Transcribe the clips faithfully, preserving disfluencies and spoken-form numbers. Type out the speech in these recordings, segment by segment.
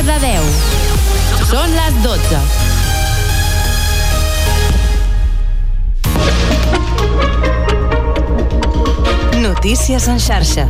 Cardedeu. Són les dotze. Notícies en xarxa.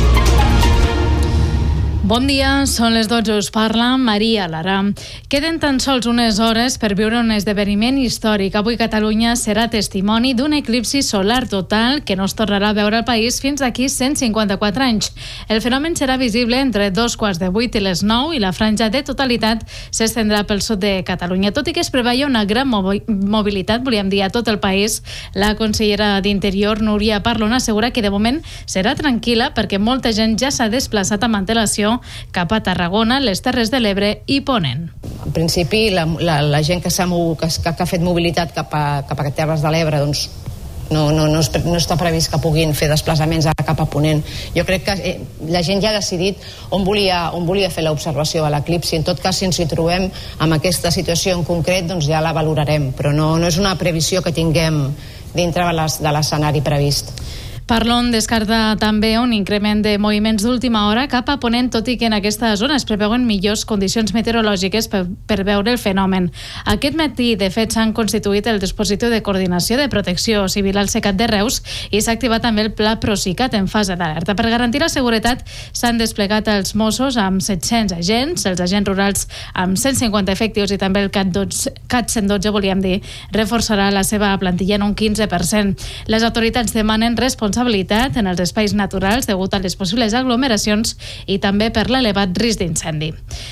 Bon dia, són les dotze, us parla Maria Lara. Queden tan sols unes hores per viure un esdeveniment històric. Avui Catalunya serà testimoni d'un eclipsi solar total que no es tornarà a veure al país fins d'aquí cent cinquanta-quatre anys. El fenomen serà visible entre dos quarts de vuit i les nou i la franja de totalitat s'estendrà pel sud de Catalunya. Tot i que es preveia una gran mobilitat, volíem dir, a tot el país, la consellera d'Interior, Núria Parlon, assegura que de moment serà tranquil·la perquè molta gent ja s'ha desplaçat amb antelació cap a Tarragona, les Terres de l'Ebre i Ponent. En principi, la, la, la gent que, mou, que, que ha fet mobilitat cap a, cap a Terres de l'Ebre, doncs no, no, no, es, no està previst que puguin fer desplaçaments cap a Ponent. Jo crec que eh, la gent ja ha decidit on volia, on volia fer l'observació a l'eclipsi. En tot cas, si ens hi trobem amb aquesta situació en concret, doncs ja la valorarem, però no, no és una previsió que tinguem dintre de l'escenari previst. Parlon descarta també un increment de moviments d'última hora cap a Ponent, tot i que en aquesta zona es preveuen millors condicions meteorològiques per, per veure el fenomen. Aquest matí, de fet, s'han constituït el dispositiu de coordinació de protecció civil al Secat de Reus i s'ha activat també el Pla Procicat en fase d'alerta. Per garantir la seguretat s'han desplegat els Mossos amb set-cents agents, els agents rurals amb cent cinquanta efectius i també el CAT, dotze, CAT cent dotze, volíem dir, reforçarà la seva plantilla en un quinze per cent. Les autoritats demanen responsabilitat en els espais naturals degut a les possibles aglomeracions i també per l'elevat risc d'incendi.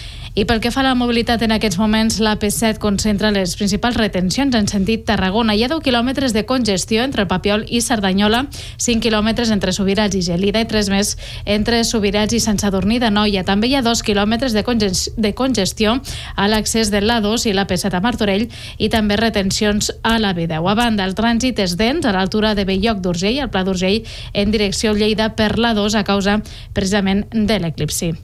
I pel que fa a la mobilitat, en aquests moments la P set concentra les principals retencions en sentit Tarragona. Hi ha deu quilòmetres de congestió entre el Papiol i Cerdanyola, cinc quilòmetres entre Subirats i Gelida i tres més entre Subirats i Sant Sadurní d'Anoia. També hi ha dos quilòmetres de, conges de congestió a l'accés de l'A dos i la P set a Martorell i també retencions a la B deu. A banda, el trànsit és dens a l'altura de Belloc d'Urgell, al Pla d'Urgell, en direcció Lleida per l'A dos a causa precisament de l'eclipsi.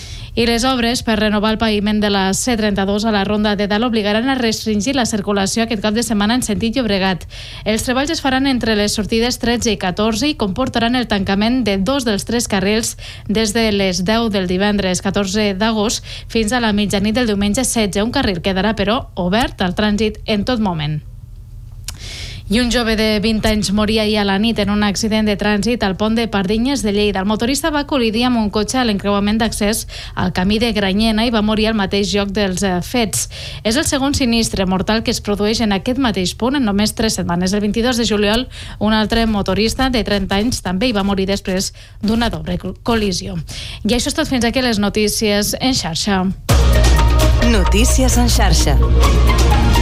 I les obres per renovar el paviment de la C trenta-dos a la Ronda de Dalt obligaran a restringir la circulació aquest cap de setmana en sentit Llobregat. Els treballs es faran entre les sortides tretze i catorze i comportaran el tancament de dos dels tres carrils des de les deu del divendres catorze d'agost fins a la mitjanit del diumenge setze. Un carril quedarà, però, obert al trànsit en tot moment. I un jove de vint anys moria ahir a la nit en un accident de trànsit al pont de Pardinyes de Lleida. El motorista va col·lidir amb un cotxe a l'encreuament d'accés al camí de Granyena i va morir al mateix lloc dels fets. És el segon sinistre mortal que es produeix en aquest mateix punt en només tres setmanes. El vint-i-dos de juliol, un altre motorista de trenta anys també hi va morir després d'una doble col·lisió. I això és tot, fins aquí les notícies en xarxa. Notícies en xarxa.